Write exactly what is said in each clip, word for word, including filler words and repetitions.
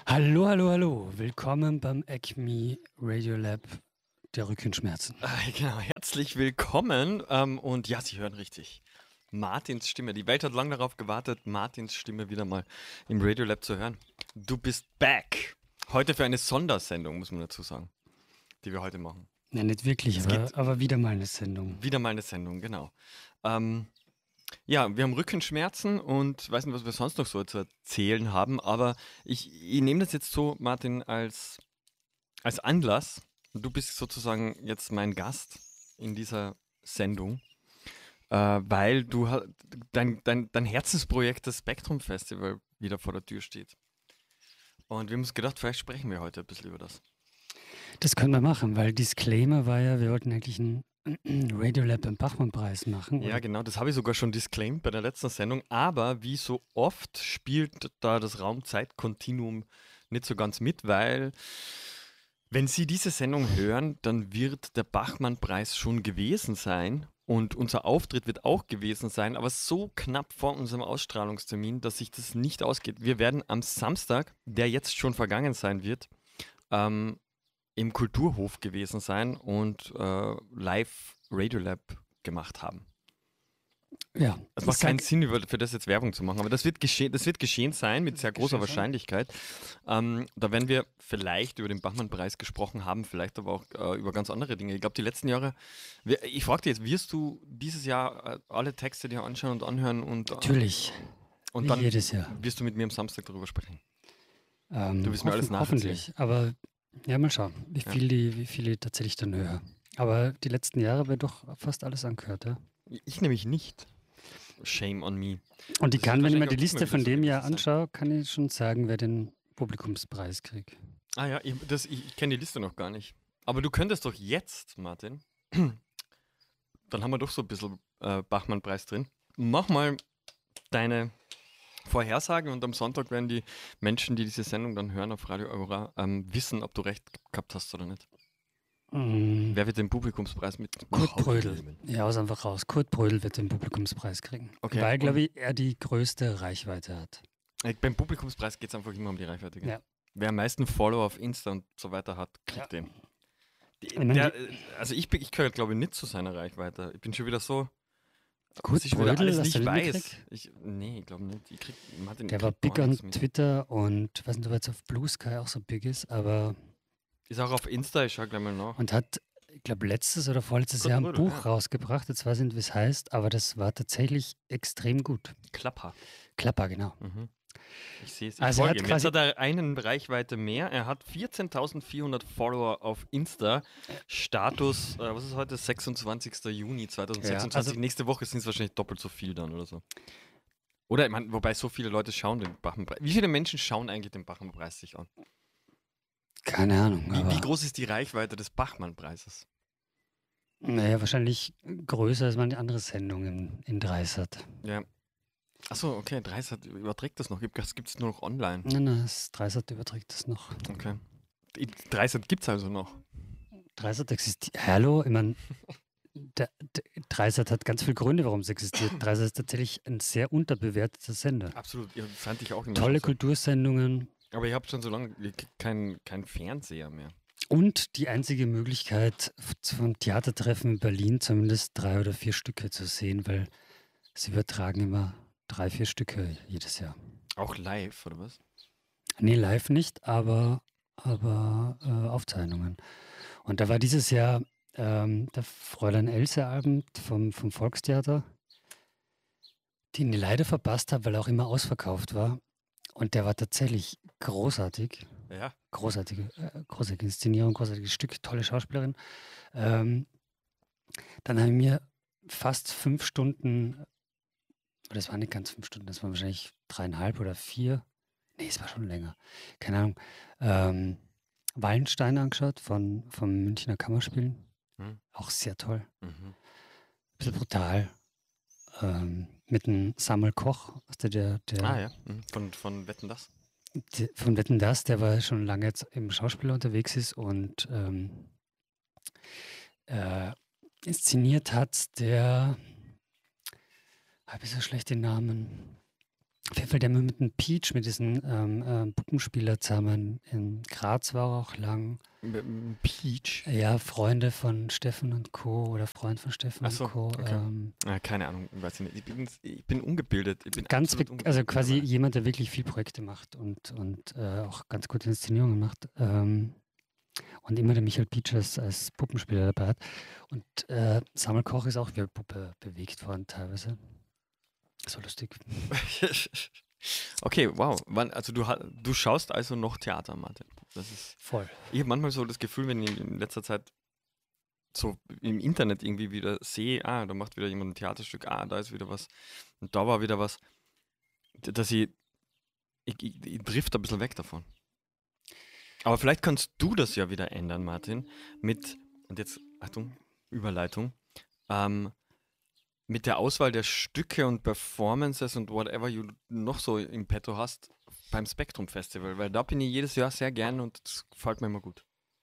Hallo, hallo, hallo. Willkommen beim Acme Radiolab der Rückenschmerzen. Äh, Genau, herzlich willkommen. Ähm, und ja, Sie hören richtig. Martins Stimme. Die Welt hat lange darauf gewartet, Martins Stimme wieder mal im Radiolab zu hören. Du bist back. Heute für eine Sondersendung, muss man dazu sagen, die wir heute machen. Ja, nicht wirklich, Es aber, geht aber wieder mal eine Sendung. wieder mal eine Sendung, genau. Ähm, ja, wir haben Rückenschmerzen und weiß nicht, was wir sonst noch so zu erzählen haben, aber ich, ich nehme das jetzt so, Martin, als, als Anlass. Du bist sozusagen jetzt mein Gast in dieser Sendung. Äh, weil du ha- dein, dein, dein Herzensprojekt, das Spektrum Festival, wieder vor der Tür steht. Und wir haben uns gedacht, vielleicht sprechen wir heute ein bisschen über das. Das können wir machen, weil Disclaimer war ja, wir wollten eigentlich einen Radiolab im Bachmann-Preis machen. Ja, Oder? genau, das habe ich sogar schon disclaimed bei der letzten Sendung, aber wie so oft spielt da das Raum-Zeit-Kontinuum nicht so ganz mit, weil wenn Sie diese Sendung hören, dann wird der Bachmann-Preis schon gewesen sein und unser Auftritt wird auch gewesen sein, aber so knapp vor unserem Ausstrahlungstermin, dass sich das nicht ausgeht. Wir werden am Samstag, der jetzt schon vergangen sein wird, ähm, im Kulturhof gewesen sein und äh, live Radiolab gemacht haben. Ja, Es ich macht keinen sag, Sinn, über- für das jetzt Werbung zu machen, aber das wird, gesche das wird geschehen sein mit das sehr wird großer geschehen sein. Wahrscheinlichkeit. Ähm, da werden wir vielleicht über den Bachmann-Preis gesprochen haben, vielleicht aber auch äh, über ganz andere Dinge. Ich glaube, die letzten Jahre, wir, ich frage dich jetzt, wirst du dieses Jahr äh, alle Texte dir anschauen und anhören und, äh, natürlich, und wie dann jedes Jahr. wirst du mit mir am Samstag darüber sprechen? Du Ähm, wirst mir alles hoffen, nacherzählen. hoffentlich, aber ja, mal schauen, wie Ja. viel die, wie viele ich tatsächlich dann höre. Aber die letzten Jahre wird doch fast alles angehört, ja. Ich nämlich nicht. Shame on me. Und ich Das wird kann, wenn ich mir wahrscheinlich die auch diesmal Liste wieder von so dem Jahr gewesen sein. anschaue, kann ich schon sagen, wer den Publikumspreis kriegt. Ah ja, ich, das- ich, ich kenne die Liste noch gar nicht. Aber du könntest doch jetzt, Martin, dann haben wir doch so ein bisschen äh, Bachmann-Preis drin. Mach mal deine Vorhersagen und am Sonntag werden die Menschen, die diese Sendung dann hören auf Radio Agora, ähm, wissen, ob du recht gehabt hast oder nicht. Mm, Wer wird den Publikumspreis mit nach Kurt Hause Brödel. nehmen? Ja, aus einfach raus. Kurt Brödel wird den Publikumspreis kriegen. Okay, Weil, glaube und ich, er die größte Reichweite hat. äh, beim Publikumspreis geht es einfach immer um die Reichweite. Gell? Ja. Wer am meisten Follower auf Insta und so weiter hat, kriegt Ja. den. Die, Ich meine, der, die- äh, also ich, bin- ich gehöre, glaube ich, nicht zu seiner Reichweite. Ich bin schon wieder so, Kurt was ich schon wieder Brödel, alles hast du nicht den weiß. mitgekriegt? Ich, nee, ich glaube nicht. Ich krieg, Martin, Der ich war krieg big gar on nichts mit. Twitter und ich weiß nicht, ob er jetzt auf Blue Sky auch so big ist, aber Ist auch auf Insta, ich schau gleich mal nach. und hat, ich glaube, letztes oder vorletztes Kurt Jahr ein Brödel, Buch ja. rausgebracht. Jetzt weiß ich nicht, wie es heißt, aber das war tatsächlich extrem gut. Klapper. Klapper, genau. Mhm. Ich sehe es. Ich Also er folge hat ihm. Jetzt quasi hat er einen Reichweite mehr. Er hat vierzehntausendvierhundert Follower auf Insta. Status, äh, was ist heute? sechsundzwanzigster Juni zweitausendsechsundzwanzig. Ja, also- Nächste Woche sind es wahrscheinlich doppelt so viel dann oder so. Oder, ich mein, wobei so viele Leute schauen den Bachmann-Preis. Wie viele Menschen schauen eigentlich den Bachmann-Preis sich an? keine Ahnung. Wie, aber, wie groß ist die Reichweite des Bachmann-Preises? Naja, wahrscheinlich größer als manche andere Sendungen in Dreisat. Ja. Achso, okay, Dreisat überträgt das noch. Das gibt es nur noch online. Nein, nein, das Dreisat überträgt das noch. Okay. Die Dreisat gibt es also noch. Dreisat existiert. Hallo, ich meine, der, der Dreisat hat ganz viele Gründe, warum es existiert. Dreisat ist tatsächlich ein sehr unterbewerteter Sender. Absolut, ja, fand ich auch immer Tolle schon so. Kultursendungen Aber ihr habt schon so lange keinen kein Fernseher mehr. und die einzige Möglichkeit, von Theatertreffen in Berlin zumindest drei oder vier Stücke zu sehen, weil sie übertragen immer drei, vier Stücke jedes Jahr. Auch live, oder was? Nee, live nicht, aber, aber äh, Aufzeichnungen. Und da war dieses Jahr ähm, der Fräulein Else-Abend vom, vom Volkstheater, den ich leider verpasst habe, weil er auch immer ausverkauft war. Und der war tatsächlich großartig. Ja. Großartige, äh, großartige Inszenierung, großartiges Stück, tolle Schauspielerin. Ähm, dann habe ich mir fast fünf Stunden, oder das waren nicht ganz fünf Stunden, das waren wahrscheinlich dreieinhalb oder vier. Nee, es war schon länger. Keine Ahnung. Ähm, Wallenstein angeschaut von, vom Münchner Kammerspielen. Hm. Auch sehr toll. Mhm. Bisschen brutal. Ähm, mit dem Samuel Koch, weißt du, der, der, Ah ja, mhm. von, von Wetten, das? der von Wetten, dass, der war schon lange jetzt im Schauspieler unterwegs ist und ähm, äh, inszeniert hat, der, habe ich so schlecht den Namen, Auf jeden Fall, der mit dem Peach, mit diesen ähm, ähm, Puppenspieler zusammen in Graz war er auch lang. Mit dem Peach? Ja, Freunde von Steffen und Co. oder Freund von Steffen Ach und so, Co. okay. Ähm, Ah, keine Ahnung, weiß ich nicht. Ich bin, ich bin ungebildet. Ich bin ganz, absolut bek- ungebildet. also quasi mittlerweile. jemand, der wirklich viel Projekte macht und, und äh, auch ganz gute Inszenierungen macht. Ähm, und immer der Michael Peach als, als Puppenspieler dabei hat. Und äh, Samuel Koch ist auch wie eine Puppe bewegt worden teilweise. So lustig. Okay, wow. Wann, also du, ha- du schaust also noch Theater, Martin. Das ist, Voll. ich habe manchmal so das Gefühl, wenn ich in letzter Zeit so im Internet irgendwie wieder sehe, ah, da macht wieder jemand ein Theaterstück, ah, da ist wieder was und da war wieder was, d- dass ich, ich, ich, ich drift ein bisschen weg davon. Aber vielleicht kannst du das ja wieder ändern, Martin, mit, und jetzt, Achtung, Überleitung, ähm, mit der Auswahl der Stücke und Performances und whatever you noch so im Petto hast beim Spektrum Festival, weil da bin ich jedes Jahr sehr gern und das gefällt mir immer gut.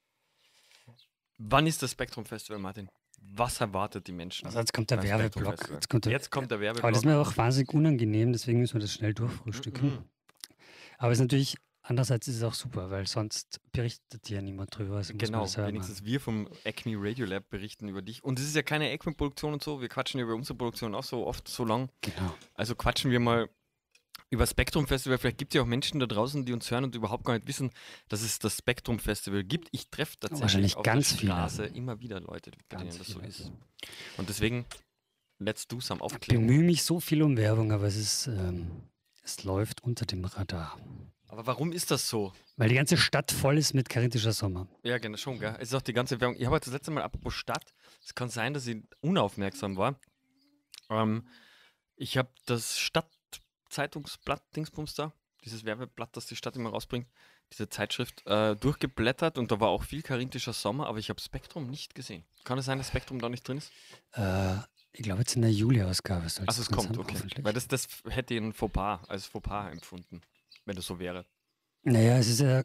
Wann ist das Spektrum Festival, Martin? Was erwartet die Menschen? Also jetzt kommt der beim Spektrum Werbeblock. Festival? Jetzt kommt der, Jetzt kommt der aber das Werbeblock. ist mir auch wahnsinnig unangenehm, deswegen müssen wir das schnell durchfrühstücken. Mhm. Aber es ist natürlich, andererseits ist es auch super, weil sonst berichtet ja niemand drüber. Also muss man Genau, das selber wenigstens machen. wir vom Acme Radio Lab berichten über dich. Und es ist ja keine Acme-Produktion und so, wir quatschen über unsere Produktion auch so oft so lang. Genau. Also quatschen wir mal über Spektrum Festival. Vielleicht gibt es ja auch Menschen da draußen, die uns hören und überhaupt gar nicht wissen, dass es das Spektrum Festival gibt. Ich treffe tatsächlich Wahrscheinlich auf ganz der viele. Straße immer wieder Leute, bei Ganz denen das so viele. ist. Und deswegen, let's do some Ich Aufklärung. bemühe mich so viel um Werbung, aber es ist, ähm, es läuft unter dem Radar. Aber warum ist das so? Weil die ganze Stadt voll ist mit charismatischer Sommer. Ja, genau, schon, gell? Es ist auch die ganze Werbung. Ich habe jetzt das letzte Mal, apropos Stadt, es kann sein, dass ich unaufmerksam war. Ähm, ich habe das Stadtzeitungsblatt, Dingsbums da, dieses Werbeblatt, das die Stadt immer rausbringt, diese Zeitschrift, äh, durchgeblättert und da war auch viel charintischer Sommer, aber ich habe Spektrum nicht gesehen. Kann es sein, dass Spektrum da nicht drin ist? Äh, ich glaube, jetzt in der Juli-Ausgabe soll Also es drin kommt, sein, okay. hoffentlich. Weil das, das hätte ich ein Fauxpas, als Fauxpas empfunden, wenn das so wäre. Naja, es ist ja,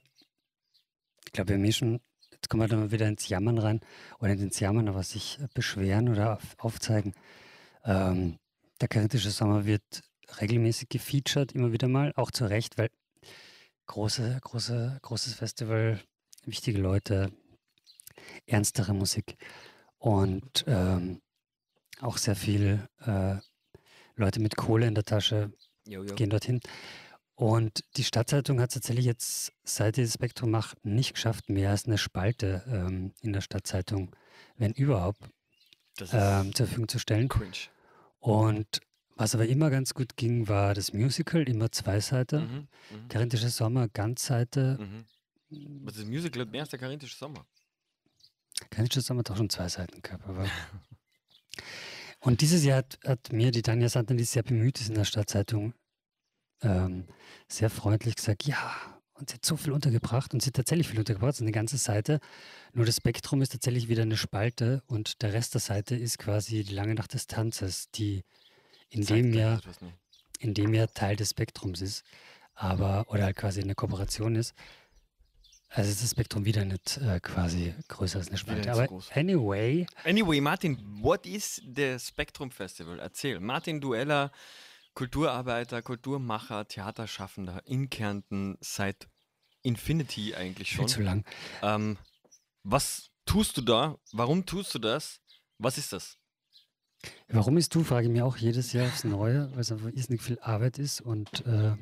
ich glaube, wir haben eh schon, jetzt kommen wir dann mal wieder ins Jammern rein, oder nicht ins Jammern, aber sich äh, beschweren oder auf, aufzeigen. Ähm, der charismatische Sommer wird regelmäßig gefeatured, immer wieder mal, auch zu Recht, weil große, große, großes Festival, wichtige Leute, ernstere Musik und ähm, auch sehr viel äh, Leute mit Kohle in der Tasche Jo, jo. gehen dorthin. Und die Stadtzeitung hat es tatsächlich jetzt, seit dieses Spektrum macht, nicht geschafft, mehr als eine Spalte ähm, in der Stadtzeitung, wenn überhaupt, Das ähm, ist zur Verfügung zu stellen. cringe. Und was aber immer ganz gut ging, war das Musical, immer zwei Seiten. Mhm, mhm, Charintische Sommer, Ganzseite. mhm. Aber das Musical hat mehr als der charintische Sommer. Charintische Sommer hat auch schon zwei Seiten gehabt. Aber und dieses Jahr hat, hat mir die Tanja Santner, die sehr bemüht ist in der Stadtzeitung, ähm, sehr freundlich gesagt, ja, und sie hat so viel untergebracht und sie hat tatsächlich viel untergebracht, so eine ganze Seite. Nur das Spektrum ist tatsächlich wieder eine Spalte und der Rest der Seite ist quasi die lange Nacht des Tanzes, die in dem Zeitgleich Jahr, etwas nicht. in dem Jahr Teil des Spektrums ist, aber oder halt quasi eine Kooperation ist. Also ist das Spektrum wieder nicht äh, quasi größer als eine Wieder Spalte. nicht so Aber groß. anyway, Anyway, Martin, what is the Spektrum Festival? Erzähl. Martin Dueller, Kulturarbeiter, Kulturmacher, Theaterschaffender in Kärnten seit Infinity eigentlich viel schon. zu lang. Ähm, was tust du da? Warum tust du das? Was ist das? Warum ist du, frage ich mir auch jedes Jahr aufs Neue, weil es einfach irrsinnig viel Arbeit ist und äh,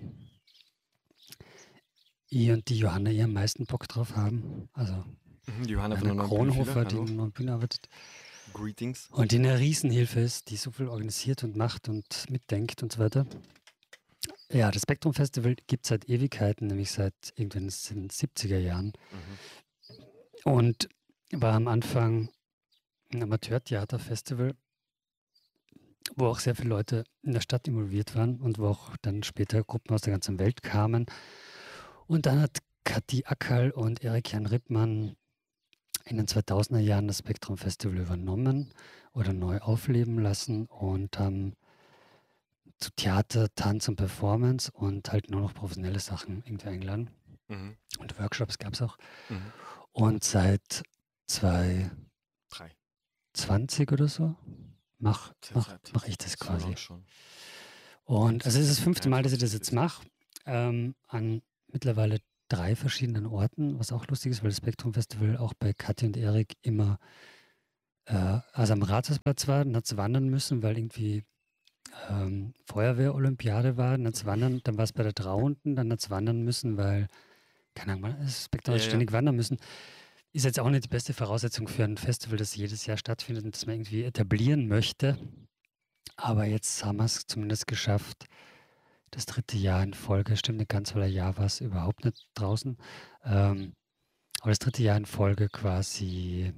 ich und die Johanna eher am meisten Bock drauf haben. Also Mhm, Johanna von Johanna der Neuen Bühnenfehler, Kronhofer, die hallo. in der Neuen Bühne arbeitet Greetings. und die eine Riesenhilfe ist, die so viel organisiert und macht und mitdenkt und so weiter. Ja, das Spektrum Festival gibt es seit Ewigkeiten, nämlich seit irgendwann in den siebziger Jahren. Mhm. Und war am Anfang ein Amateurtheaterfestival, wo auch sehr viele Leute in der Stadt involviert waren und wo auch dann später Gruppen aus der ganzen Welt kamen. Und dann hat Kathi Ackerl und Erik-Jan Rippmann in den zweitausender Jahren das Spektrum Festival übernommen oder neu aufleben lassen und haben zu Theater, Tanz und Performance und halt nur noch professionelle Sachen irgendwie eingeladen. Mhm. Und Workshops gab es auch. Mhm. Und seit zweitausendzwanzig Drei. oder so mache mach, Zeit. mach ich das So quasi. lang schon. Und also es ist das fünfte Mal, dass ich das jetzt Jetzt- mache, ähm, an mittlerweile drei verschiedenen Orten, was auch lustig ist, weil das Spektrum Festival auch bei Kathi und Erik immer, äh, also am Rathausplatz war, dann hat es wandern müssen, weil irgendwie ähm, Feuerwehr-Olympiade war, dann hat es wandern, dann war es bei der Draunden, dann hat es wandern müssen, weil, keine Ahnung, das Spektrum hat Ja, ja. ständig wandern müssen. Ist jetzt auch nicht die beste Voraussetzung für ein Festival, das jedes Jahr stattfindet und das man irgendwie etablieren möchte. Aber jetzt haben wir es zumindest geschafft. Das dritte Jahr in Folge, stimmt nicht ganz, weil ein Jahr war es überhaupt nicht draußen. Ähm, aber das dritte Jahr in Folge quasi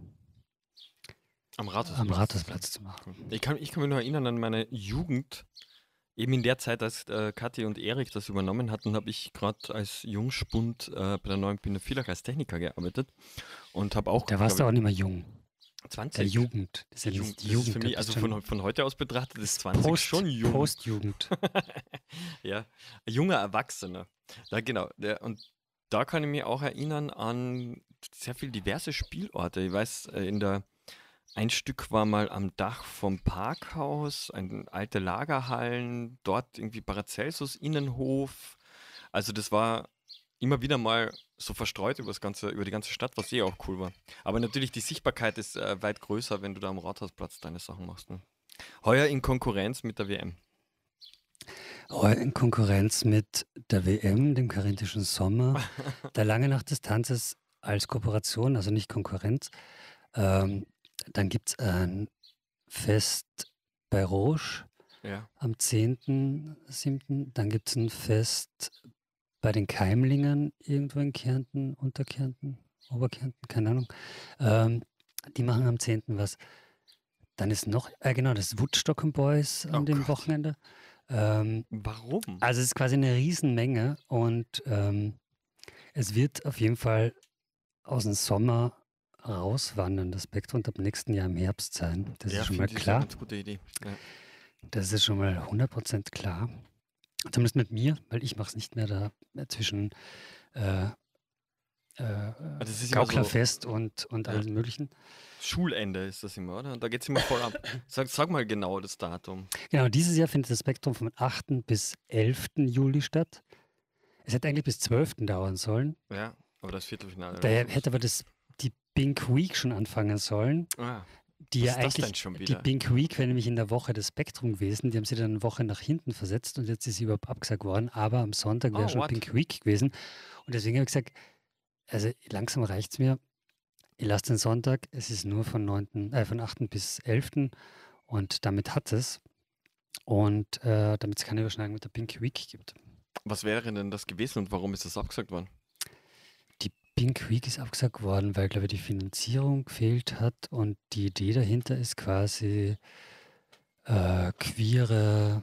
Am Rathausplatz. am Rathausplatz zu machen. Ich kann, ich kann mich nur erinnern an meine Jugend. Eben in der Zeit, als äh, Kathi und Erik das übernommen hatten, habe ich gerade als Jungspund äh, bei der Neuen Bühne Villach als Techniker gearbeitet und habe auch, Da warst du glaub auch nicht mehr jung. ich, zwanzig. Der Jugend. Das ist ja Die nicht Jugend, die das ist Jugend. für da mich, bist also schon von, von heute aus betrachtet, ist zwanzig Post, schon jung. Postjugend. Ja, ein junger Erwachsener. Ja, genau. Der, und da kann ich mich auch erinnern an sehr viele diverse Spielorte. Ich weiß, äh, in der ein Stück war mal am Dach vom Parkhaus, ein alte Lagerhallen, dort irgendwie Paracelsus Innenhof. Also das war immer wieder mal so verstreut über das ganze, über die ganze Stadt, was eh auch cool war. Aber natürlich die Sichtbarkeit ist äh, weit größer, wenn du da am Rathausplatz deine Sachen machst. Ne? Heuer in Konkurrenz mit der W M. Oh, in Konkurrenz mit der W M, dem Karinthischen Sommer, der Lange Nacht des Tanzes als Kooperation, also nicht Konkurrenz. Ähm, dann gibt es ein Fest bei Rouge Ja. am zehnten siebten Dann gibt es ein Fest bei den Keimlingern irgendwo in Kärnten, Unterkärnten, Oberkärnten, keine Ahnung. Ähm, die machen am zehnten was. Dann ist noch, äh, genau, das Woodstock and Boys an Oh dem Gott. Wochenende. Ähm, Warum? also es ist quasi eine Riesenmenge und ähm, es wird auf jeden Fall aus dem Sommer rauswandern, das Spektrum, und ab nächsten Jahr im Herbst sein. Das ja, ist schon mal finde ich eine klar. ganz gute Idee. Ja. Das ist schon mal hundert Prozent klar. Zumindest mit mir, weil ich mache es nicht mehr da äh, zwischen äh, äh, Ah, das ist immer so Gauklerfest und, und Ja. allem Möglichen. Schulende ist das immer, oder? Und da geht es immer voll ab. Sag, sag mal genau das Datum. Genau, dieses Jahr findet das Spektrum vom achten bis elften Juli statt. Es hätte eigentlich bis zwölften dauern sollen. Ja, aber das Viertelfinale. oder Daher sowas. hätte aber das, die Pink Week schon anfangen sollen. Ah, Die was ja ist das denn eigentlich, schon die wieder? Pink Week wäre nämlich in der Woche des Spektrum gewesen. Die haben sie dann eine Woche nach hinten versetzt und jetzt ist sie überhaupt abgesagt worden. Aber am Sonntag wäre Oh, schon what? Pink Week gewesen. Und deswegen habe ich gesagt, also langsam reicht es mir. Ich lasse den Sonntag. Es ist nur von, neunten, äh, von achten bis elften und damit hat es. Und äh, damit es keine Überschneidung mit der Pink Week gibt. Was wäre denn das gewesen und warum ist das abgesagt worden? Die Pink Week ist abgesagt worden, weil, glaube ich, die Finanzierung gefehlt hat und die Idee dahinter ist quasi äh, queere,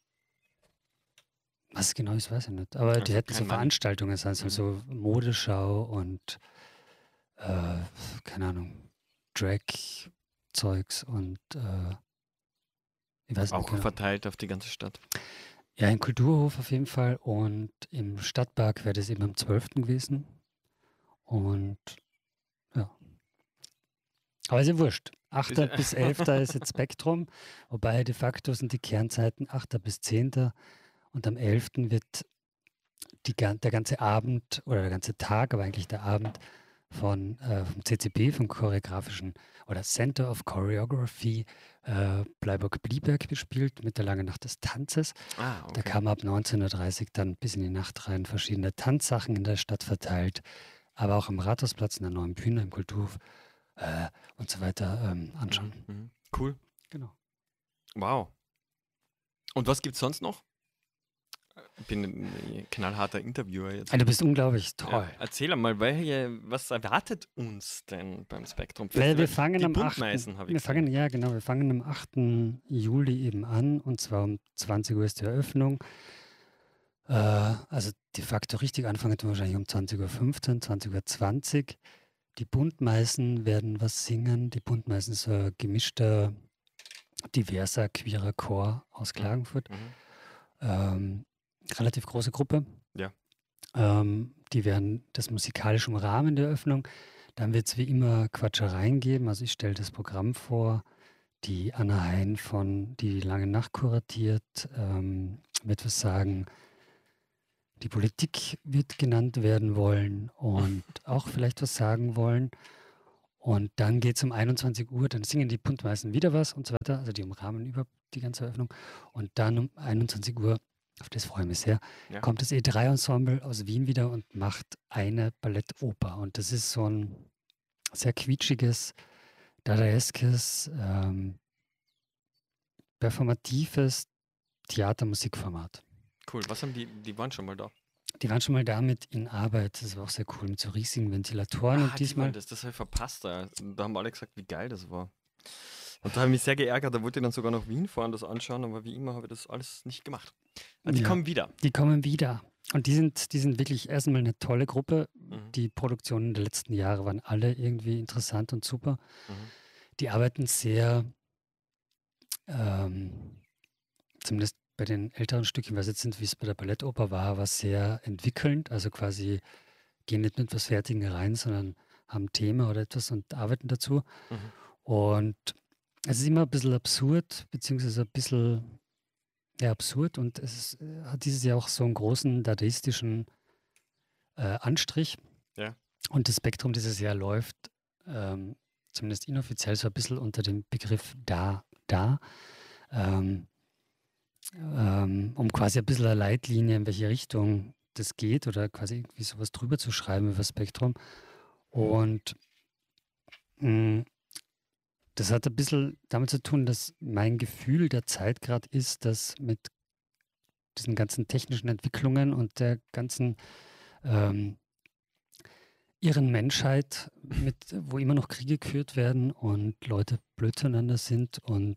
was es genau ist, weiß ich nicht. Aber die Also hätten kein so Mann. Veranstaltungen sein sollen, Mhm. so Modeschau und äh, keine Ahnung, Drag-Zeugs und äh, ich weiß nicht Auch genau. verteilt auf die ganze Stadt. Ja, im Kulturhof auf jeden Fall und im Stadtpark wäre das eben am zwölften gewesen. Und ja. Aber ist ja wurscht. achter Ist- bis elfter ist jetzt Spektrum, wobei de facto sind die Kernzeiten achter bis zehnter und am elften wird die, gan- der ganze Abend oder der ganze Tag, aber eigentlich der Abend von, äh, vom C C B, vom choreografischen oder Center of Choreography äh, Bleiburg-Blieberg bespielt mit der Lange Nacht des Tanzes. ah, Da okay. kamen ab neunzehn Uhr dreißig dann bis in die Nacht rein verschiedene Tanzsachen in der Stadt verteilt, aber auch am Rathausplatz in der Neuen Bühne, im Kulturhof äh, und so weiter ähm, anschauen. Mhm. Mhm. Cool. Genau. Wow. Und was gibt es sonst noch? Ich bin ein knallharter Interviewer jetzt. Ah, du bist unglaublich Ja, toll. erzähl einmal, welche, was erwartet uns denn beim Spektrum Weil wir Festival? fangen Die am Buntmeisen, achten habe ich Wir fangen, gesehen. ja genau, wir fangen am achten Juli eben an und zwar um zwanzig Uhr ist die Eröffnung. Äh, also de facto richtig anfangen tun wir wahrscheinlich um zwanzig Uhr fünfzehn, zwanzig Uhr zwanzig. Die Buntmeisen werden was singen. Die Buntmeisen ist ein gemischter, diverser, queerer Chor aus Klagenfurt. Mhm. Ähm, relativ große Gruppe. Ja. Ähm, die werden das musikalisch umrahmen, der Eröffnung. Dann wird es wie immer Quatschereien geben. Also ich stelle das Programm vor. Die Anna Hein von Die Lange Nacht kuratiert, ähm, wird was sagen. Die Politik wird genannt werden wollen und auch vielleicht was sagen wollen. Und dann geht es um einundzwanzig Uhr, dann singen die Puntmeißen wieder was und so weiter. Also die umrahmen über die ganze Eröffnung. Und dann um einundzwanzig Uhr, auf das freue ich mich sehr, Ja. kommt das E drei Ensemble aus Wien wieder und macht eine Ballettoper. Und das ist so ein sehr quietschiges, dadaeskes, ähm, performatives Theatermusikformat. Cool, was haben die, die waren schon mal da. Die waren schon mal damit in Arbeit, das war auch sehr cool, mit so riesigen Ventilatoren. Ah, und diesmal, die waren das, das habe ich verpasst. Da. da haben alle gesagt, wie geil das war. Und da habe ich mich sehr geärgert, da wollte ich dann sogar nach Wien fahren, das anschauen, aber wie immer habe ich das alles nicht gemacht. Also die Ja. kommen wieder. die kommen wieder. Und die sind, die sind wirklich erstmal eine tolle Gruppe. Mhm. Die Produktionen der letzten Jahre waren alle irgendwie interessant und super. Mhm. Die arbeiten sehr, ähm, zumindest bei den älteren Stücken, was jetzt sind, wie es bei der Ballettoper war, war sehr entwickelnd. Also quasi gehen nicht mit etwas Fertigen rein, sondern haben ein Thema oder etwas und arbeiten dazu. Mhm. Und es ist immer ein bisschen absurd, beziehungsweise ein bisschen ja, absurd. Und es ist, äh, hat dieses Jahr auch so einen großen dadaistischen äh, Anstrich. Ja. Und das Spektrum dieses Jahr läuft, ähm, zumindest inoffiziell, so ein bisschen unter dem Begriff da, da. Ähm, ähm, um quasi ein bisschen eine Leitlinie, in welche Richtung das geht oder quasi irgendwie sowas drüber zu schreiben über Spektrum. Und mh, das hat ein bisschen damit zu tun, dass mein Gefühl der Zeit gerade ist, dass mit diesen ganzen technischen Entwicklungen und der ganzen ähm, irren Menschheit, mit, wo immer noch Kriege geführt werden und Leute blöd zueinander sind und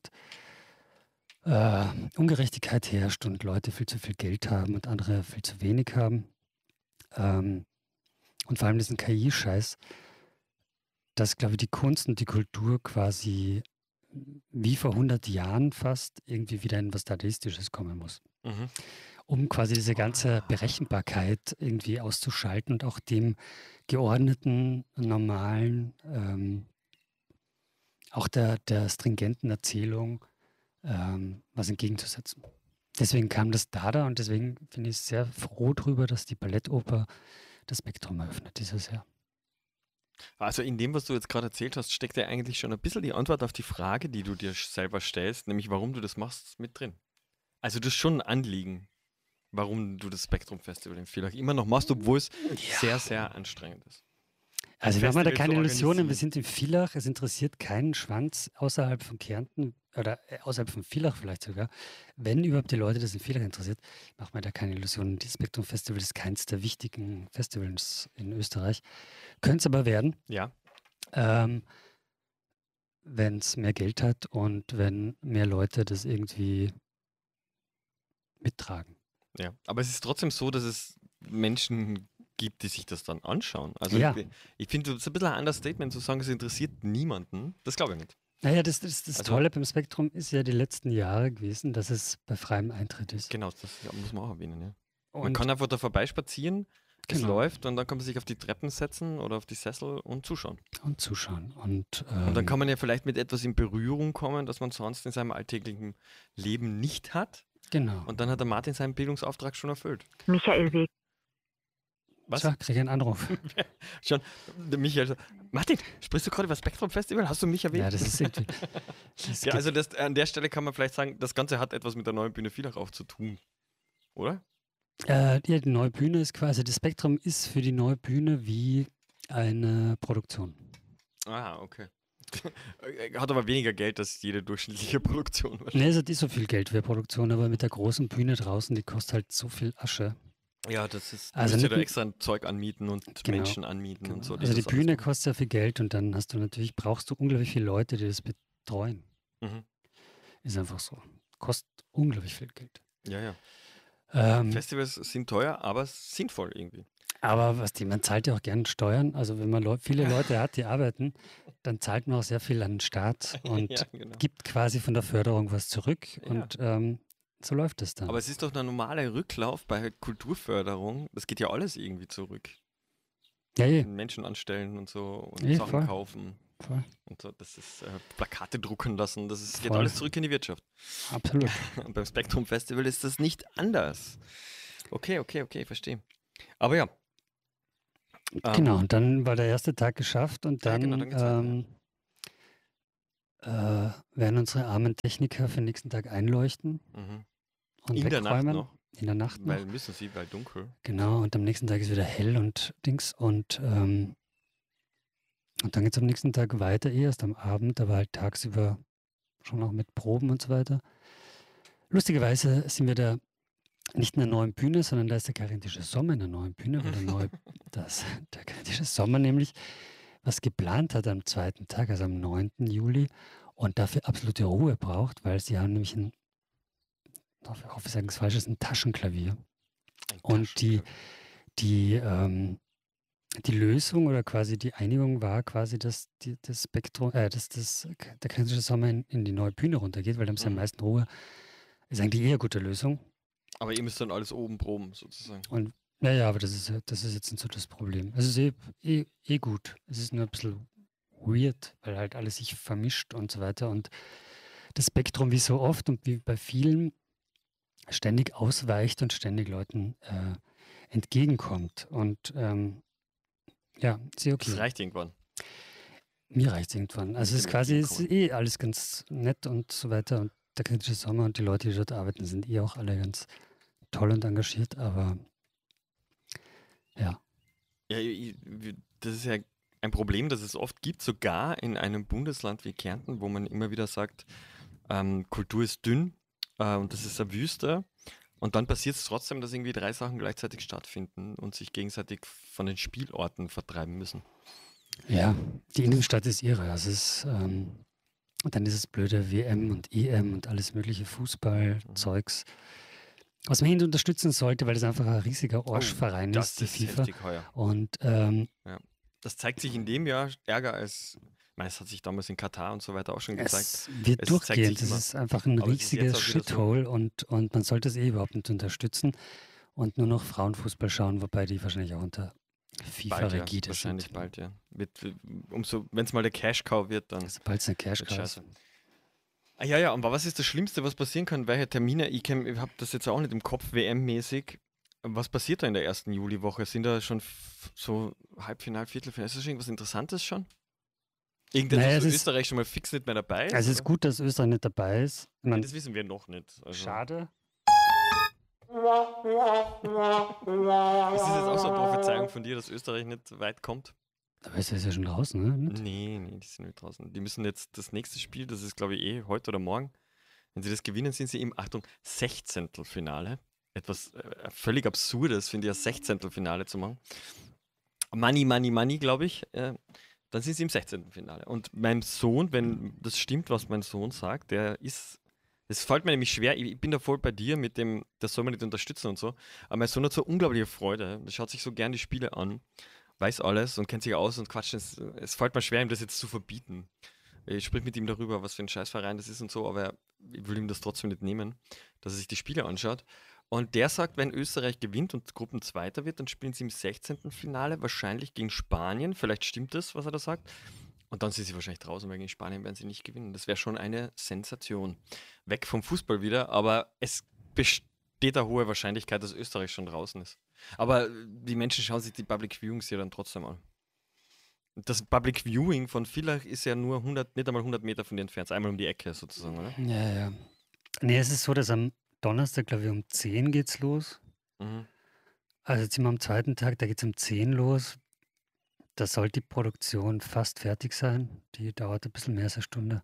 äh, Ungerechtigkeit herrscht und Leute viel zu viel Geld haben und andere viel zu wenig haben. Ähm, und vor allem diesen K I-Scheiß, dass, glaube ich, die Kunst und die Kultur quasi wie vor hundert Jahren fast irgendwie wieder in was Dadaistisches kommen muss. Mhm. Um quasi diese ganze Berechenbarkeit irgendwie auszuschalten und auch dem geordneten, normalen, ähm, auch der, der stringenten Erzählung ähm, was entgegenzusetzen. Deswegen kam das Dada und deswegen bin ich sehr froh darüber, dass die Ballettoper das Spektrum eröffnet dieses Jahr. Also in dem, was du jetzt gerade erzählt hast, steckt ja eigentlich schon ein bisschen die Antwort auf die Frage, die du dir selber stellst, nämlich warum du das machst, mit drin. Also das ist schon ein Anliegen, warum du das Spektrum Festival in Villach immer noch machst, obwohl es Ja. sehr, sehr anstrengend ist. Also wir haben da Festival keine zu Illusionen, wir organisieren. sind in Villach, es interessiert keinen Schwanz außerhalb von Kärnten oder äh, außerhalb von Villach vielleicht sogar. Wenn überhaupt die Leute das in Villach interessiert, macht man da keine Illusionen. Das Spektrum Festival ist keins der wichtigen Festivals in Österreich. Könnte es aber werden, Ja, ähm, wenn es mehr Geld hat und wenn mehr Leute das irgendwie mittragen. ja. Aber es ist trotzdem so, dass es Menschen gibt, die sich das dann anschauen. Also Ja. ich, ich finde, das ist ein bisschen ein Understatement zu sagen, es interessiert niemanden. Das glaube ich nicht. Naja, das, das, das Also- Tolle beim Spektrum ist ja die letzten Jahre gewesen, dass es bei freiem Eintritt ist. Genau, das muss man auch erwähnen. Ja. Man Und kann einfach da vorbeispazieren, es Genau. läuft und dann kann man sich auf die Treppen setzen oder auf die Sessel und zuschauen. und zuschauen. Und, ähm, Und dann kann man ja vielleicht mit etwas in Berührung kommen, das man sonst in seinem alltäglichen Leben nicht hat. genau. Und dann hat der Martin seinen Bildungsauftrag schon erfüllt. Michael Weg. Was? So, kriege ich einen Anruf. Schon, der Michael so, Martin, sprichst du gerade über Spektrum Festival? Hast du mich erwähnt? Ja, das ist irgendwie. Das Ja, gibt- also das, an der Stelle kann man vielleicht sagen, das Ganze hat etwas mit der neuen Bühne Villach auch zu tun. Oder? Äh, ja, die neue Bühne ist quasi, das Spektrum ist für die neue Bühne wie eine Produktion. Ah, okay. Hat aber weniger Geld als jede durchschnittliche Produktion. Ne, es hat nicht so viel Geld für eine Produktion, aber mit der großen Bühne draußen, die kostet halt so viel Asche. Ja, das ist, du Also musst ja nicht da mit- extra ein Zeug anmieten und Genau, Menschen anmieten und so. also die das alles Bühne machen. kostet ja viel Geld und dann hast du natürlich, brauchst du unglaublich viele Leute, die das betreuen. Mhm. Ist einfach so. Kostet unglaublich viel Geld. Ja, ja. Ähm, Festivals sind teuer, aber sinnvoll irgendwie. aber was die, man zahlt ja auch gern Steuern. Also wenn man Leu viele Leute hat, die arbeiten, dann zahlt man auch sehr viel an den Staat und ja, genau. gibt quasi von der Förderung was zurück. Ja. Und ähm, so läuft es dann. Aber es ist doch der normale Rücklauf bei Kulturförderung. Das geht ja alles irgendwie zurück. ja, je. Menschen anstellen und so und Ja, Sachen voll. kaufen. voll. Und so, das ist äh, Plakate drucken lassen, das ist, geht Voll. alles zurück in die Wirtschaft. Absolut. Und beim Spektrum Festival ist das nicht anders. Okay, okay, okay, verstehe. Aber ja. Ähm, Genau, und dann war der erste Tag geschafft und Ja, dann, genau, dann geht's weiter, ähm, äh, werden unsere armen Techniker für den nächsten Tag einleuchten mhm. und In der Nacht wegräumen. noch, In der Nacht noch. weil müssen sie, weil dunkel. Genau, und am nächsten Tag ist wieder hell und Dings und, ähm, und dann geht es am nächsten Tag weiter, eh erst am Abend, aber halt tagsüber schon auch mit Proben und so weiter. Lustigerweise sind wir da nicht in der neuen Bühne, sondern da ist der Karintische Sommer in der neuen Bühne, weil der neue, das, der Karintische Sommer nämlich was geplant hat am zweiten Tag, also am neunten Juli, und dafür absolute Ruhe braucht, weil sie haben nämlich ein, ich hoffe, ich sage es falsch, ist ein Taschenklavier. Ein Und die, Taschenklavier. die, ähm, die Lösung oder quasi die Einigung war quasi, dass die, das Spektrum, äh, dass das, der Karintische Sommer in, in die neue Bühne runtergeht, weil da haben sie am Mhm. meisten Ruhe. Ist eigentlich eher eine gute Lösung. Aber ihr müsst dann alles oben proben, sozusagen. Und naja, aber das ist, ja- das ist jetzt nicht so das Problem. Es ist eh, eh, eh gut. Es ist nur ein bisschen weird, weil halt alles sich vermischt und so weiter. Und das Spektrum wie so oft und wie bei vielen ständig ausweicht und ständig Leuten äh, entgegenkommt. Und ähm, ja, ist eh Das okay. reicht irgendwann. Mir reicht es irgendwann. Also Mit es ist dem quasi es ist Entgegenkommen. eh alles ganz nett und so weiter. Und der kritische Sommer und die Leute, die dort arbeiten, sind eh auch alle ganz toll und engagiert. Aber ja, Ja, ich- ich- das ist ja ein Problem, das es oft gibt, sogar in einem Bundesland wie Kärnten, wo man immer wieder sagt, ähm, Kultur ist dünn äh, und das ist eine Wüste. Und dann passiert es trotzdem, dass irgendwie drei Sachen gleichzeitig stattfinden und sich gegenseitig von den Spielorten vertreiben müssen. ja, die Innenstadt ist irre. Also es ist, ähm, und dann dieses blöde W M und E M und alles mögliche Fußballzeugs, was man hin unterstützen sollte, weil das einfach ein riesiger Arschverein Das ist, die ist FIFA. heftig heuer. Und ähm, Ja. Das zeigt sich in dem Jahr ärger als, ich meine, es hat sich damals in Katar und so weiter auch schon gezeigt. es wird Es zeigt durchgehend. sich Es immer. ist einfach ein Aber es ist jetzt riesiges auch wieder so. Shithole und, und man sollte es eh überhaupt nicht unterstützen und nur noch Frauenfußball schauen, wobei die wahrscheinlich auch unter Bald, ja. FIFA-Rigide Wahrscheinlich sind. bald, ja. Wird, umso, wenn es mal der Cash-Cow wird, dann Sobald es eine Cash wird Cow scheiße. ist. Ah, ja, ja, aber was ist das Schlimmste, was passieren kann? Welche Termine? Ich, kenn- ich habe das jetzt auch nicht im Kopf, W M-mäßig. Was passiert da in der ersten Juliwoche? Sind da schon f- so Halbfinal, Viertelfinal? Ist das schon irgendwas Interessantes schon? Irgendetwas, Naja, was es für ist, Österreich schon mal fix nicht mehr dabei ist? also es ist oder? gut, dass Österreich nicht dabei ist. Ich Ja, meine, das wissen wir noch nicht. Also, schade. ist das jetzt auch so eine Prophezeiung von dir, dass Österreich nicht weit kommt? Aber es ist ja schon draußen, ne? Nicht? Nee, nee, die sind nicht draußen. Die müssen jetzt das nächste Spiel, das ist glaube ich eh heute oder morgen. Wenn sie das gewinnen, sind sie im, Achtung, Sechzehntelfinale. Etwas äh, völlig Absurdes, finde ich, ein Sechzehntelfinale zu machen. Money, Money, Money, glaube ich. Äh, dann sind sie im sechzehnten Finale. Und mein Sohn, wenn das stimmt, was mein Sohn sagt, der ist. Es fällt mir nämlich schwer, ich ich bin da voll bei dir mit dem, das soll man nicht unterstützen und so. Aber mein Sohn hat so unglaubliche Freude. Der schaut sich so gern die Spiele an, weiß alles und kennt sich aus und quatscht. Es, es fällt mir schwer, ihm das jetzt zu verbieten. Ich sprich mit ihm darüber, was für ein Scheißverein das ist und so, aber ich will ihm das trotzdem nicht nehmen, dass er sich die Spiele anschaut. Und der sagt, wenn Österreich gewinnt und Gruppenzweiter wird, dann spielen sie im sechzehnten Finale wahrscheinlich gegen Spanien. Vielleicht stimmt das, was er da sagt. Und dann sind sie wahrscheinlich draußen, weil gegen Spanien werden sie nicht gewinnen. Das wäre schon eine Sensation. Weg vom Fußball wieder, aber es besteht eine hohe Wahrscheinlichkeit, dass Österreich schon draußen ist. Aber die Menschen schauen sich die Public Viewings ja dann trotzdem an. Das Public Viewing von Villach ist ja nur hundert, nicht einmal hundert Meter von dir entfernt, einmal um die Ecke sozusagen, oder? Ja, ja. Nee, es ist so, dass am Donnerstag, glaube ich, um zehn geht's los. Mhm. Also jetzt sind wir am zweiten Tag, da geht es um zehn los. Da sollte die Produktion fast fertig sein. Die dauert ein bisschen mehr als eine Stunde.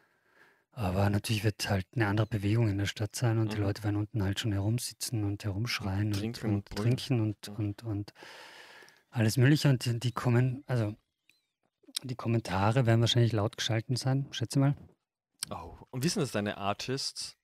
Aber natürlich wird halt eine andere Bewegung in der Stadt sein und die Mhm. Leute werden unten halt schon herumsitzen und herumschreien und, trinken und, und brüllen. trinken und, Ja. und, und alles Mögliche. Und die, die kommen, also die Kommentare werden wahrscheinlich laut geschalten sein, schätze mal. Oh. Und wissen das deine Artists?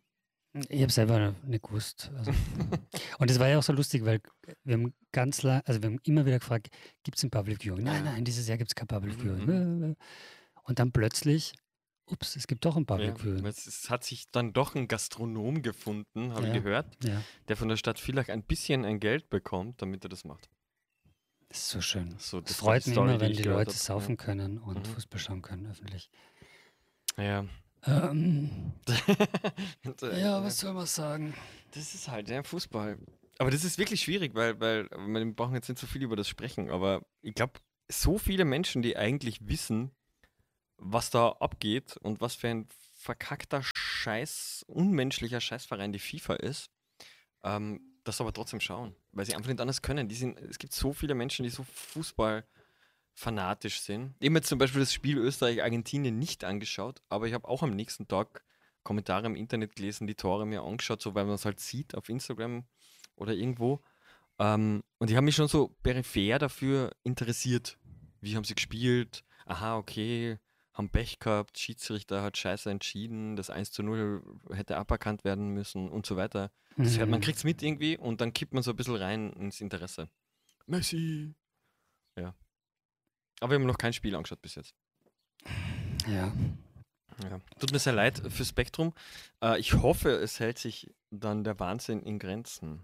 Ich habe selber nicht gewusst. Also. Und es war ja auch so lustig, weil wir haben ganz lang, also wir haben immer wieder gefragt, gibt es ein Public Viewing? Nein, nein, dieses Jahr gibt es kein Public Mhm, Viewing. Und dann plötzlich, ups, es gibt doch ein Public Ja, Viewing. es, es hat sich dann doch ein Gastronom gefunden, habe Ja. ich gehört, Ja, der von der Stadt Villach ein bisschen ein Geld bekommt, damit er das macht. Das ist so schön. So, Es das war die freut mich Story, immer, die wenn ich die gehört Leute habe. saufen können und Mhm. Fußball schauen können, öffentlich. Ja. Ähm, Und, äh, ja, ja. was soll man sagen? Das ist halt, ja, Fußball. Aber das ist wirklich schwierig, weil, weil wir brauchen jetzt nicht so viel über das sprechen, aber ich glaube, so viele Menschen, die eigentlich wissen, was da abgeht und was für ein verkackter Scheiß, unmenschlicher Scheißverein die FIFA ist, ähm, das aber trotzdem schauen, weil sie einfach nicht anders können. Die sind, es gibt so viele Menschen, die so fußballfanatisch sind. Ich habe mir zum Beispiel das Spiel Österreich-Argentinien nicht angeschaut, aber ich habe auch am nächsten Tag Kommentare im Internet gelesen, die Tore mir angeschaut, so weil man es halt sieht auf Instagram oder irgendwo. Ähm, und die haben mich schon so peripher dafür interessiert. Wie haben sie gespielt? Aha, okay, haben Pech gehabt, Schiedsrichter hat scheiße entschieden, das eins zu null hätte aberkannt werden müssen und so weiter. Das hört, man Mhm. kriegt es mit irgendwie und dann kippt man so ein bisschen rein ins Interesse. Messi! Ja. Aber wir haben noch kein Spiel angeschaut bis jetzt. Ja. Ja. Tut mir sehr leid für Spektrum. Äh, ich hoffe, es hält sich dann der Wahnsinn in Grenzen.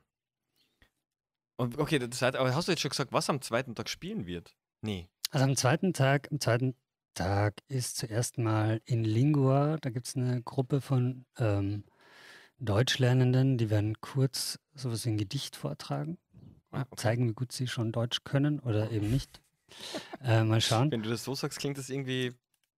Und, okay, das heißt, aber hast du jetzt schon gesagt, was am zweiten Tag spielen wird? Nee. Also am zweiten Tag, am zweiten Tag ist zuerst mal in Lingua, da gibt es eine Gruppe von ähm, Deutschlernenden, die werden kurz sowas wie ein Gedicht vortragen Ah, und okay. zeigen, wie gut sie schon Deutsch können oder eben nicht. Äh, mal schauen. Wenn du das so sagst, klingt das irgendwie.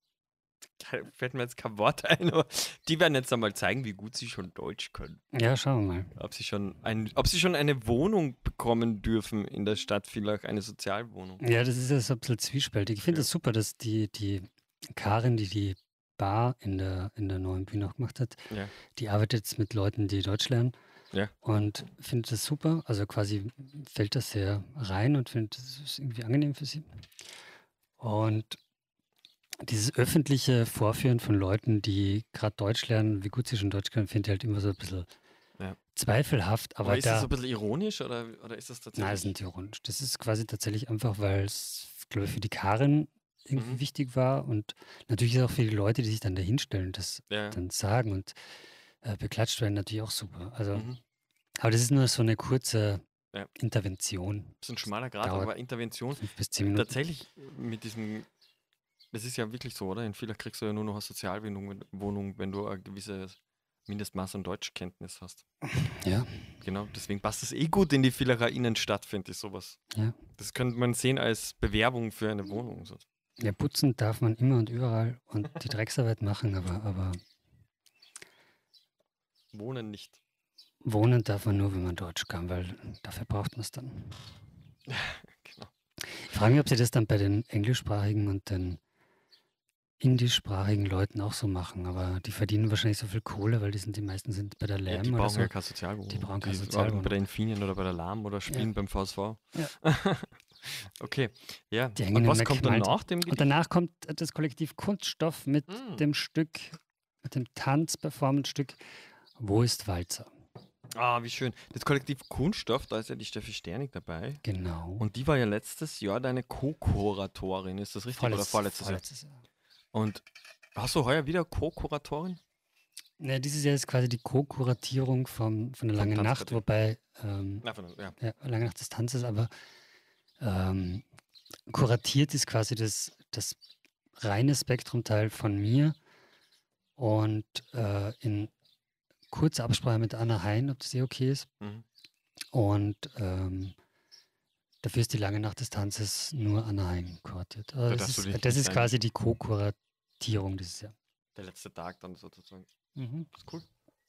Fällt mir jetzt kein Wort ein, aber die werden jetzt einmal zeigen, wie gut sie schon Deutsch können. Ja, schauen wir mal. Ob sie schon, ein, ob sie schon eine Wohnung bekommen dürfen in der Stadt, vielleicht eine Sozialwohnung. Ja, das ist ja so ein bisschen zwiespältig. Ich finde Ja. es super, dass die, die Karin, die die Bar in der, in der neuen Bühne auch gemacht hat, Ja. die arbeitet jetzt mit Leuten, die Deutsch lernen. Ja. Und findet das super. Also quasi fällt das sehr rein und findet das ist irgendwie angenehm für sie. Und dieses öffentliche Vorführen von Leuten, die gerade Deutsch lernen, wie gut sie schon Deutsch können, finde ich halt immer so ein bisschen Ja. zweifelhaft. Aber, Aber ist da, das so ein bisschen ironisch oder, oder ist das tatsächlich? nein, das ist nicht ironisch. Das ist quasi tatsächlich einfach, weil es, glaube ich, für die Karin irgendwie Mhm. wichtig war und natürlich auch für die Leute, die sich dann da hinstellen, das Ja. dann sagen und äh, beklatscht werden, natürlich auch super. Also, Mhm. aber das ist nur so eine kurze Ja. Intervention. Das ist ein schmaler Grad, Dauert aber Intervention. fünf bis zehn Minuten. Tatsächlich mit diesem, das ist ja wirklich so, oder? In vieler kriegst du ja nur noch eine Sozialwohnung, wenn- Wohnung, wenn du ein gewisses Mindestmaß an Deutschkenntnis hast. Ja, Genau, deswegen passt es eh gut in die Villacher Innenstadt, finde ich sowas. ja. Das könnte man sehen als Bewerbung für eine Wohnung. So. Ja, putzen darf man immer und überall und die Drecksarbeit machen, aber, aber Wohnen nicht. wohnen darf man nur, wenn man Deutsch kann, weil dafür braucht man es dann. Genau. Ich frage mich, ob sie das dann bei den englischsprachigen und den indischsprachigen Leuten auch so machen, aber die verdienen wahrscheinlich so viel Kohle, weil die sind die meisten sind bei der Ja, Lam die oder brauchen so. ja keine Sozialwohnung. Die brauchen keine arbeiten Sozialwohnung. bei der Infineon oder bei der Lam oder spielen beim V S V. Ja. Okay, ja. Die hängen Und im was kommt dann McMild. nach dem Und Gedicht? danach kommt das Kollektiv Kunststoff mit Mm. dem Stück, mit dem Tanz-Performance-Stück Wo ist Walzer? Ah, wie schön. Das Kollektiv Kunststoff, da ist ja die Steffi Sternig dabei. Genau. Und die war ja letztes Jahr deine Co-Kuratorin, ist das richtig? oder Vorletz- vorletztes Jahr? vorletztes Jahr. Und hast du heuer wieder Co-Kuratorin? Ja, dieses Jahr ist quasi die Co-Kuratierung vom, von der Vom Langen Nacht, Tanzpartei. wobei ähm, Na, von- ja. ja, Lange Nacht des Tanzes, aber ähm, kuratiert ist quasi das, das reine Spektrum-Teil von mir und äh, in kurzer Absprache mit Anna Hein, ob das eh okay ist. Mhm. Und ähm, dafür ist die Lange Nacht des Tanzes nur Anna Hein kuratiert. Also Da das darfst du ist, dich das nicht ist quasi die Co-Kuratierung dieses Jahr. Der letzte Tag dann sozusagen. Mhm. Das ist cool.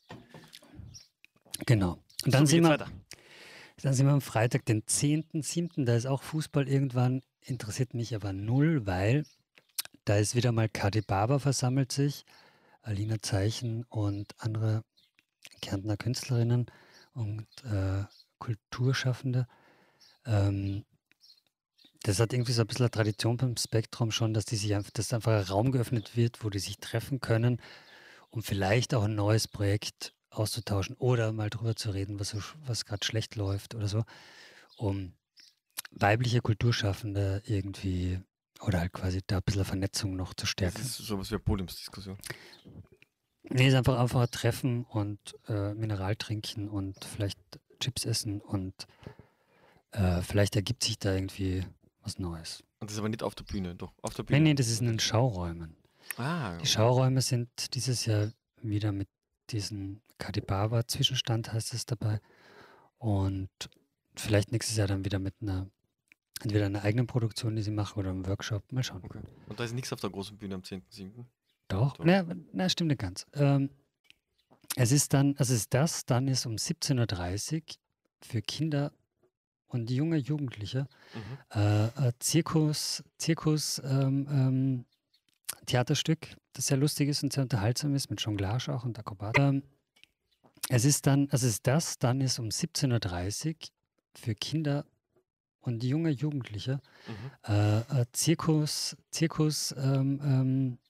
Genau. Und dann so, wie sind geht's wir, weiter? dann sind wir am Freitag, den zehnten siebten Da ist auch Fußball irgendwann, interessiert mich aber null, weil da ist wieder mal Kadi Baba versammelt sich, Alina Zeichen und andere Kärntner Künstlerinnen und äh, Kulturschaffende. Ähm, das hat irgendwie so ein bisschen eine Tradition beim Spektrum schon, dass die sich einfach, dass einfach ein Raum geöffnet wird, wo die sich treffen können, um vielleicht auch ein neues Projekt auszutauschen oder mal drüber zu reden, was, so, was gerade schlecht läuft oder so, um weibliche Kulturschaffende irgendwie oder halt quasi da ein bisschen Vernetzung noch zu Das stärken. ist sowas wie eine Podiumsdiskussion. Nee, es ist einfach, einfach ein Treffen und äh, Mineral trinken und vielleicht Chips essen und äh, vielleicht ergibt sich da irgendwie was Neues. Und das ist aber nicht auf der Bühne, doch auf der Nee, Bühne. nee, das ist in den Schauräumen. Ah, Die okay. Schauräume sind dieses Jahr wieder mit diesem Kadibaba-Zwischenstand, heißt es dabei. Und vielleicht nächstes Jahr dann wieder mit einer, entweder einer eigenen Produktion, die sie machen, oder einem Workshop. Mal schauen. Okay. Und da ist nichts auf der großen Bühne am zehnten siebten Doch, Doch. na, na, stimmt nicht ganz. Ähm, es ist dann, also es ist das, dann ist um siebzehn Uhr dreißig für Kinder und junge Jugendliche Mhm. äh, äh, Zirkus, Zirkus ähm, ähm, Theaterstück, das sehr lustig ist und sehr unterhaltsam ist, mit Jonglage auch und Akrobat. Ähm, es ist dann, also es ist das, dann ist um siebzehn Uhr dreißig für Kinder und junge Jugendliche Mhm. äh, äh, Zirkus, Zirkus ähm, ähm,